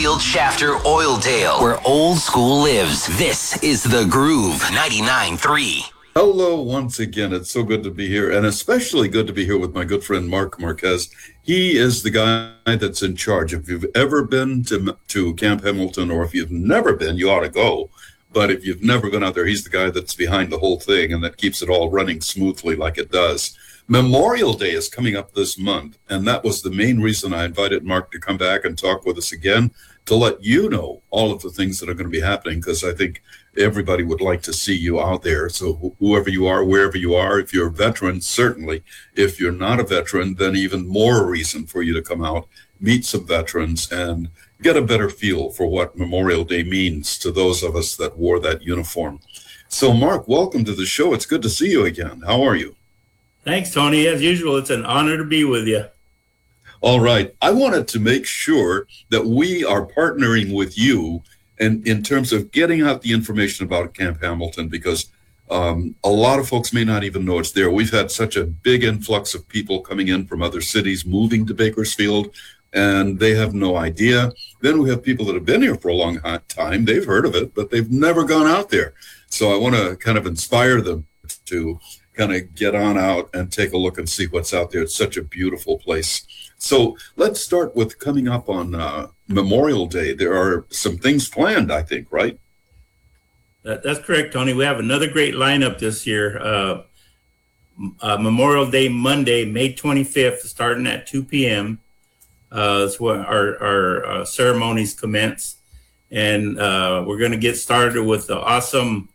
Bakersfield, Shafter, Oildale, where old school lives. This is The Groove 99.3. Hello once again. It's so good to be here, and especially good to be here with my good friend Mark Marquez. He is the guy that's in charge. If you've ever been to Camp Hamilton, or if you've never been, you ought to go. But if you've never been out there, he's the guy that's behind the whole thing and that keeps it all running smoothly like it does. Memorial Day is coming up this month, and that was the main reason I invited Mark to come back and talk with us again, to let you know all of the things that are going to be happening, because I think everybody would like to see you out there. So whoever you are, wherever you are, if you're a veteran, certainly. If you're not a veteran, then even more reason for you to come out, meet some veterans, and get a better feel for what Memorial Day means to those of us that wore that uniform. So, Mark, welcome to the show. It's good to see you again. How are you? Thanks, Tony. As usual, it's an honor to be with you. All right. I wanted to make sure that we are partnering with you and in terms of getting out the information about Camp Hamilton, because a lot of folks may not even know it's there. We've had such a big influx of people coming in from other cities, moving to Bakersfield, and they have no idea. Then we have people that have been here for a long time. They've heard of it, but they've never gone out there. So I want to kind of inspire them to kind of get on out and take a look and see what's out there. It's such a beautiful place. So let's start with coming up on Memorial Day. There are some things planned, I think, right? That's correct, Tony. We have another great lineup this year. Memorial Day Monday, May 25th, starting at 2 p.m. That's when our ceremonies commence. And we're going to get started with the awesome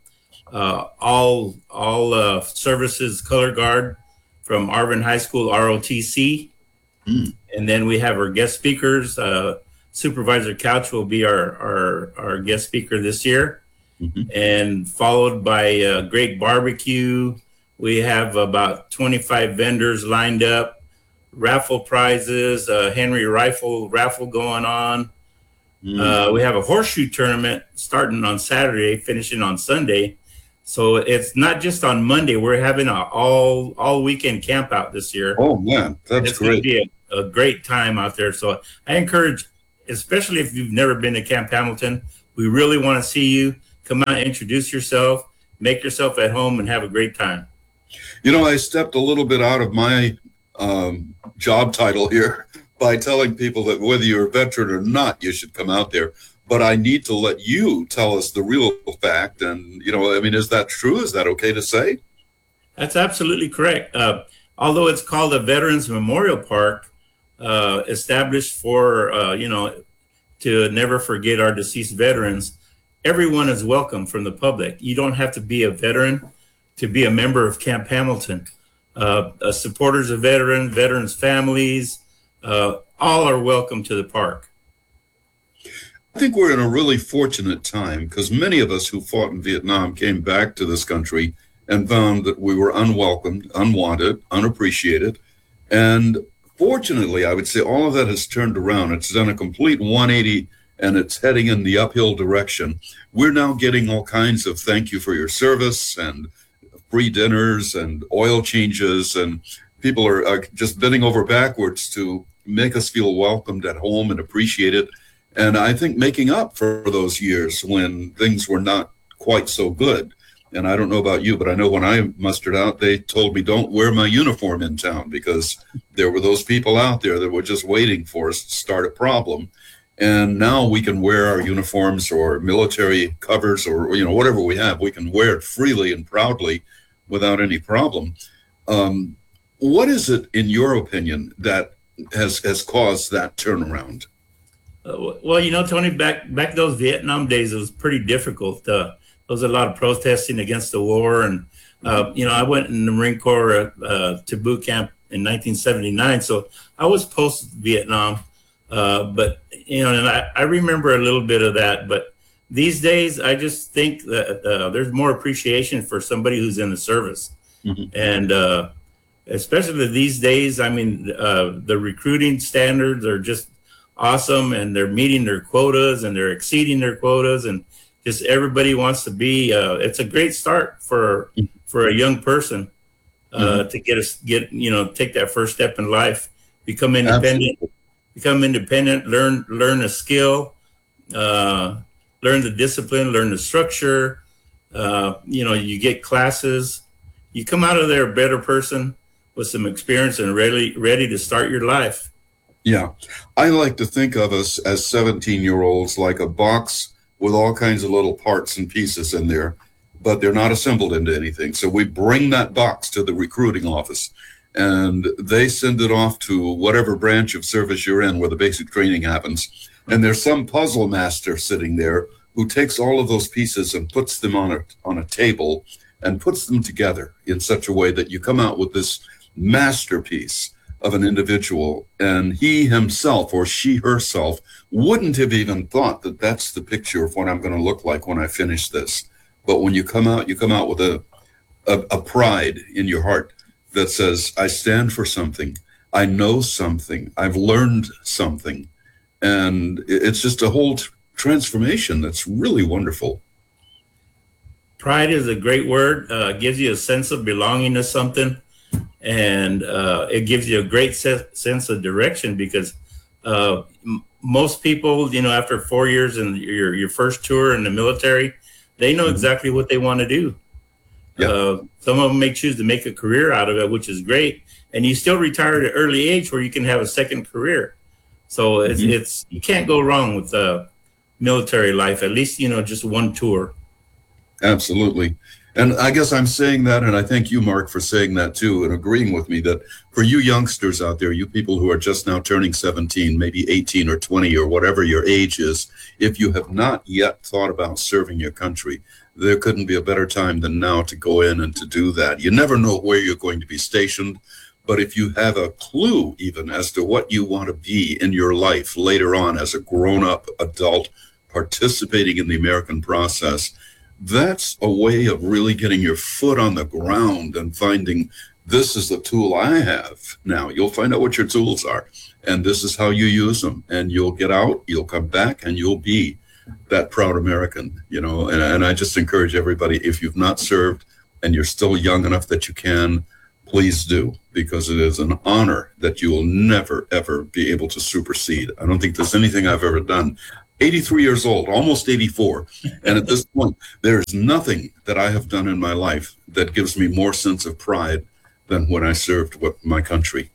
all services color guard from Arvin High School ROTC. And then we have our guest speakers. Supervisor Couch will be our guest speaker this year. And followed by a great barbecue. We have about 25 vendors lined up, raffle prizes, Henry rifle raffle going on. We have a horseshoe tournament starting on Saturday, finishing on Sunday. So it's not just on Monday. We're having an all weekend camp out this year. Oh man, that's it's great. Going to be a great time out there. So I encourage, especially if you've never been to Camp Hamilton, we really want to see you. Come out, introduce yourself, make yourself at home, and have a great time. You know, I stepped a little bit out of my job title here by telling people that whether you're a veteran or not, you should come out there. But I need to let you tell us the real fact. And, you know, I mean, is that true? Is that okay to say? That's absolutely correct. Although it's called a Veterans Memorial Park, established for, to never forget our deceased veterans, everyone is welcome from the public. You don't have to be a veteran to be a member of Camp Hamilton. Supporters of veterans' families, all are welcome to the park. I think we're in a really fortunate time because many of us who fought in Vietnam came back to this country and found that we were unwelcomed, unwanted, unappreciated. And fortunately, I would say all of that has turned around. It's done a complete 180 and it's heading in the uphill direction. We're now getting all kinds of thank you for your service and free dinners and oil changes, and people are just bending over backwards to make us feel welcomed at home and appreciated. And I think making up for those years when things were not quite so good. And I don't know about you, but I know when I mustered out, they told me don't wear my uniform in town because there were those people out there that were just waiting for us to start a problem. And now we can wear our uniforms or military covers or, you know, whatever we have, we can wear it freely and proudly without any problem. What is it, in your opinion, that has caused that turnaround? Well, you know, Tony, back those Vietnam days, it was pretty difficult. There was a lot of protesting against the war. And, I went in the Marine Corps to boot camp in 1979. So I was post-Vietnam. But, and I remember a little bit of that. But these days, I just think that there's more appreciation for somebody who's in the service. And especially these days, I mean, the recruiting standards are just awesome, and they're meeting their quotas and they're exceeding their quotas, and just everybody wants to be. It's a great start for a young person to take that first step in life, become independent, learn a skill, learn the discipline, learn the structure. You get classes. You come out of there a better person with some experience and ready to start your life. Yeah. I like to think of us as 17-year-olds like a box with all kinds of little parts and pieces in there, but they're not assembled into anything. So we bring that box to the recruiting office, and they send it off to whatever branch of service you're in where the basic training happens. And there's some puzzle master sitting there who takes all of those pieces and puts them on a table and puts them together in such a way that you come out with this masterpiece of an individual, and he himself or she herself wouldn't have even thought that that's the picture of what I'm going to look like when I finish this. But when you come out with a pride in your heart that says, I stand for something, I know something, I've learned something. And it's just a whole transformation that's really wonderful. Pride is a great word. Gives you a sense of belonging to something. And it gives you a great sense of direction, because most people, after 4 years in your first tour in the military, they know exactly what they want to do. Yeah. Some of them may choose to make a career out of it, which is great. And you still retire at an early age where you can have a second career. So it's you can't go wrong with military life, at least, just one tour. Absolutely. And I guess I'm saying that, and I thank you, Mark, for saying that too, and agreeing with me that for you youngsters out there, you people who are just now turning 17, maybe 18 or 20 or whatever your age is, if you have not yet thought about serving your country, there couldn't be a better time than now to go in and to do that. You never know where you're going to be stationed, but if you have a clue even as to what you want to be in your life later on as a grown-up adult participating in the American process, that's a way of really getting your foot on the ground and finding, this is the tool I have. Now, you'll find out what your tools are, and this is how you use them. And you'll get out, you'll come back, and you'll be that proud American, And I just encourage everybody, if you've not served and you're still young enough that you can, please do, because it is an honor that you will never, ever be able to supersede. I don't think there's anything I've ever done. 83 years old, almost 84. And at this point, there's nothing that I have done in my life that gives me more sense of pride than when I served with my country.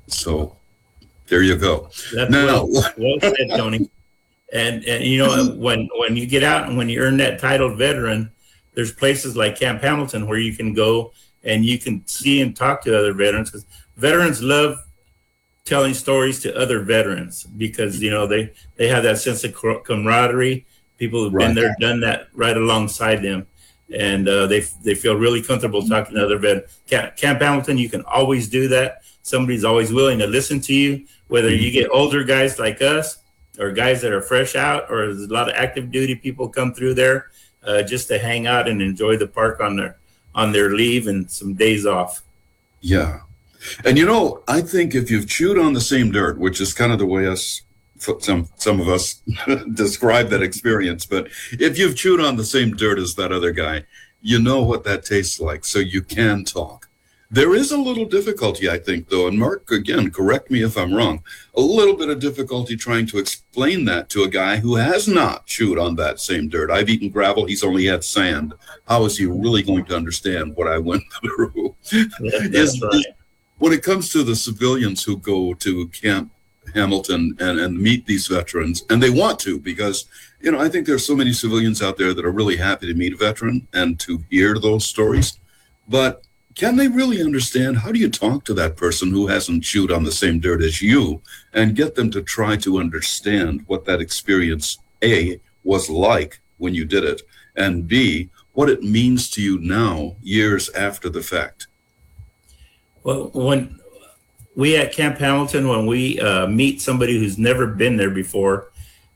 So there you go. That's now, well said, Tony. And when you get out and when you earn that title veteran, there's places like Camp Hamilton where you can go and you can see and talk to other veterans, because veterans love telling stories to other veterans, because they have that sense of camaraderie. People who've been there, done that right alongside them, and they feel really comfortable talking to other veterans. Camp Hamilton, you can always do that. Somebody's always willing to listen to you, whether you get older guys like us or guys that are fresh out, or there's a lot of active duty people come through there just to hang out and enjoy the park on their leave and some days off. Yeah. And I think if you've chewed on the same dirt, which is kind of the way some of us describe that experience, but if you've chewed on the same dirt as that other guy, you know what that tastes like, so you can talk. There is a little difficulty, I think, though, and Mark, again, correct me if I'm wrong, a little bit of difficulty trying to explain that to a guy who has not chewed on that same dirt. I've eaten gravel, he's only had sand. How is he really going to understand what I went through? That's right. When it comes to the civilians who go to Camp Hamilton and meet these veterans, and they want to, because, I think there's so many civilians out there that are really happy to meet a veteran and to hear those stories. But can they really understand? How do you talk to that person who hasn't chewed on the same dirt as you and get them to try to understand what that experience, A, was like when you did it, and B, what it means to you now, years after the fact? Well, when we at Camp Hamilton, when we meet somebody who's never been there before,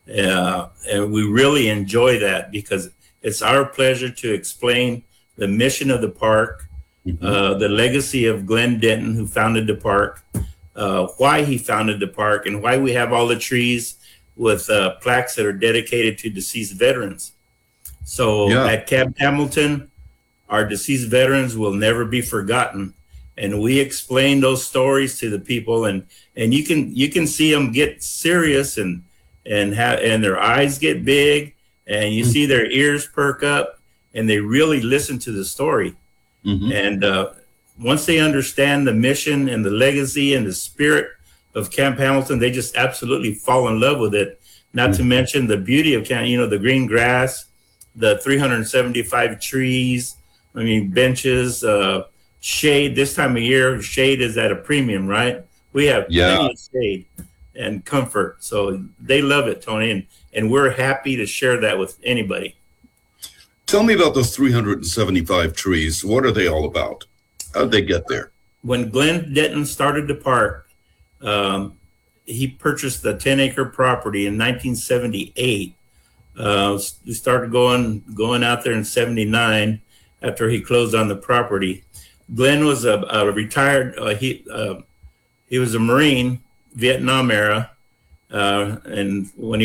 and we really enjoy that, because it's our pleasure to explain the mission of the park, the legacy of Glenn Denton, who founded the park, why he founded the park, and why we have all the trees with plaques that are dedicated to deceased veterans. So at Camp Hamilton, our deceased veterans will never be forgotten. And we explain those stories to the people, and you can see them get serious and and their eyes get big, and you see their ears perk up, and they really listen to the story. And once they understand the mission and the legacy and the spirit of Camp Hamilton, they just absolutely fall in love with it. Not to mention the beauty of Camp, the green grass, the 375 trees, benches, shade. This time of year, shade is at a premium, right? We have plenty of shade and comfort. So they love it, Tony, and we're happy to share that with anybody. Tell me about those 375 trees. What are they all about? How'd they get there? When Glenn Denton started the park, he purchased the 10-acre property in 1978. We started going out there in 79 after he closed on the property. Glenn was a retired, he was a Marine, Vietnam era, and when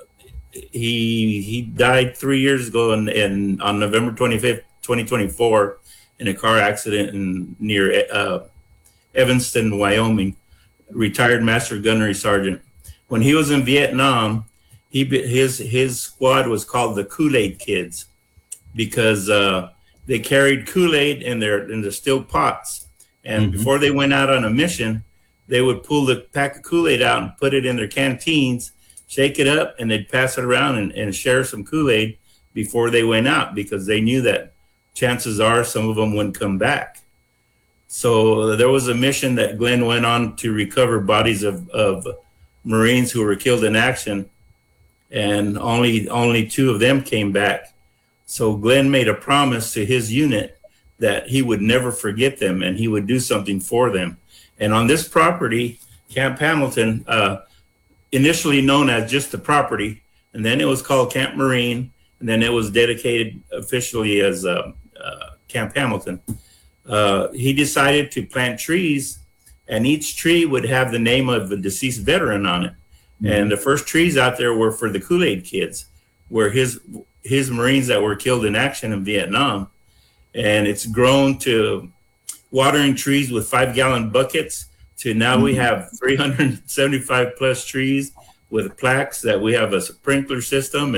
he died 3 years ago on November 25th, 2024, in a car accident near Evanston, Wyoming. Retired Master Gunnery Sergeant. When he was in Vietnam, his squad was called the Kool-Aid Kids because they carried Kool-Aid in their steel pots, and before they went out on a mission, they would pull the pack of Kool-Aid out and put it in their canteens, shake it up, and they'd pass it around and share some Kool-Aid before they went out, because they knew that chances are some of them wouldn't come back. So there was a mission that Glenn went on to recover bodies of Marines who were killed in action, and only 2 of them came back. So Glenn made a promise to his unit that he would never forget them and he would do something for them. And on this property, Camp Hamilton, initially known as just the property, and then it was called Camp Marine, and then it was dedicated officially as Camp Hamilton. He decided to plant trees, and each tree would have the name of a deceased veteran on it. And the first trees out there were for the Kool-Aid Kids, were his Marines that were killed in action in Vietnam. And it's grown to watering trees with 5-gallon buckets to now we have 375 plus trees with plaques that we have a sprinkler system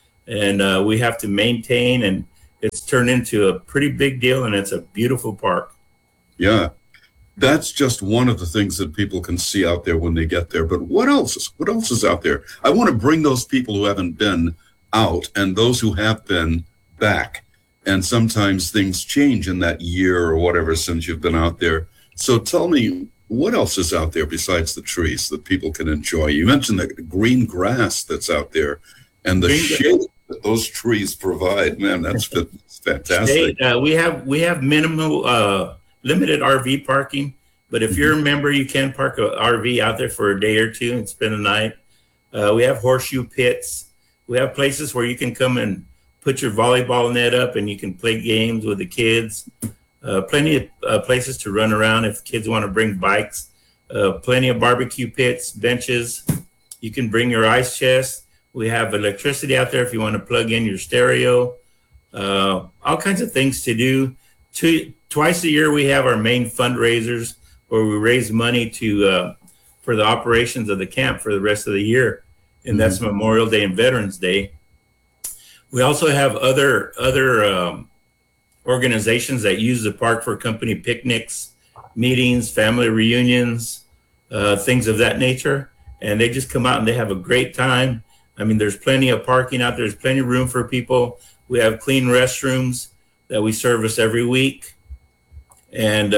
and we have to maintain, and it's turned into a pretty big deal, and it's a beautiful park. Yeah, that's just one of the things that people can see out there when they get there. But what else? What else is out there? I want to bring those people who haven't been out and those who have been back. And sometimes things change in that year or whatever since you've been out there. So tell me, what else is out there besides the trees that people can enjoy? You mentioned the green grass that's out there and the shade that those trees provide. Man, that's fantastic. We have minimal, limited RV parking, but if you're a member, you can park an RV out there for a day or two and spend a night. We have horseshoe pits. We have places where you can come and put your volleyball net up and you can play games with the kids. Plenty of places to run around if kids want to bring bikes. Plenty of barbecue pits, benches. You can bring your ice chest. We have electricity out there if you want to plug in your stereo. All kinds of things to do. Twice a year we have our main fundraisers where we raise money for the operations of the camp for the rest of the year, and that's Memorial Day and Veterans Day. We also have other organizations that use the park for company picnics, meetings, family reunions, things of that nature. And they just come out and they have a great time. I mean, there's plenty of parking out there. There's plenty of room for people. We have clean restrooms that we service every week. And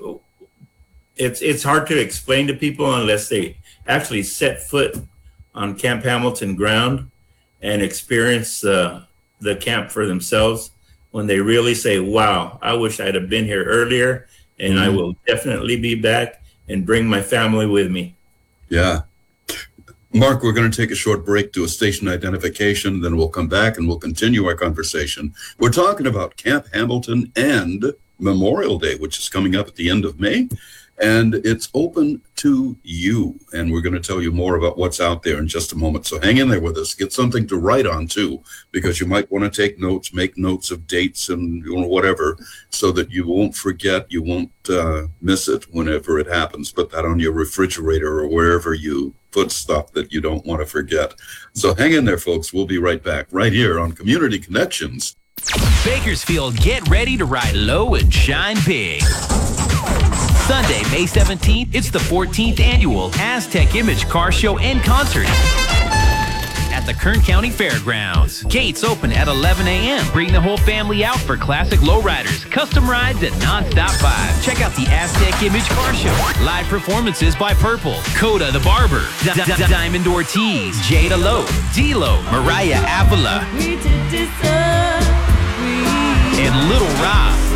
it's hard to explain to people unless they actually set foot on Camp Hamilton ground and experience the camp for themselves, when they really say, wow, I wish I'd have been here earlier, and I will definitely be back and bring my family with me. Yeah. Mark, we're going to take a short break, do a station identification, then we'll come back and we'll continue our conversation. We're talking about Camp Hamilton and Memorial Day, which is coming up at the end of May. And it's open to you. And we're going to tell you more about what's out there in just a moment. So hang in there with us. Get something to write on, too, because you might want to take notes, make notes of dates and whatever, so that you won't forget, you won't miss it whenever it happens. Put that on your refrigerator or wherever you foot stuff that you don't want to forget. So hang in there, folks. We'll be right back right here on Community Connections. Bakersfield, get ready to ride low and shine big. Sunday, May 17th, it's the 14th annual Aztec Image Car Show and Concert at the Kern County Fairgrounds. Gates open at 11 a.m. Bring the whole family out for classic lowriders, custom rides, and non-stop vibes. Check out the Aztec Image Car Show. Live performances by Purple, Coda the Barber, Diamond Ortiz, Jada Lowe, D-Lo, Mariah Avila, and Little Rob.